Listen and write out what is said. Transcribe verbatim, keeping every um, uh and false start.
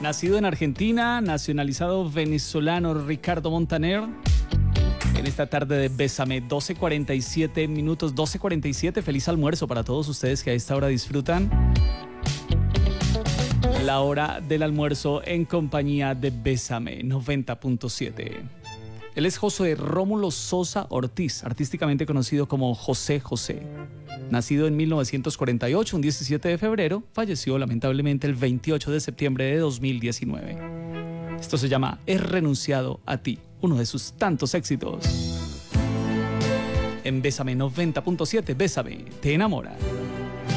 Nacido en Argentina, nacionalizado venezolano Ricardo Montaner. En esta tarde de Bésame, doce cuarenta y siete minutos, doce cuarenta y siete. Feliz almuerzo para todos ustedes que a esta hora disfrutan la hora del almuerzo en compañía de Bésame noventa punto siete. Él es José Rómulo Sosa Ortiz, artísticamente conocido como José José. Nacido en mil novecientos cuarenta y ocho, un diecisiete de febrero, falleció lamentablemente el veintiocho de septiembre de dos mil diecinueve. Esto se llama He renunciado a ti, uno de sus tantos éxitos. En Bésame noventa punto siete, Bésame, te enamora.